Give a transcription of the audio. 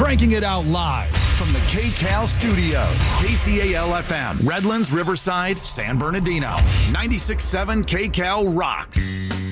Cranking it out live from the KCAL studios. KCAL-FM, Redlands, Riverside, San Bernardino. 96.7 KCAL rocks.